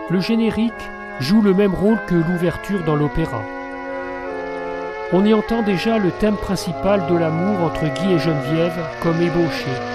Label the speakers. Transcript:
Speaker 1: Le générique joue le même rôle que l'ouverture dans l'opéra. On y entend déjà le thème principal de l'amour entre Guy et Geneviève comme ébauché.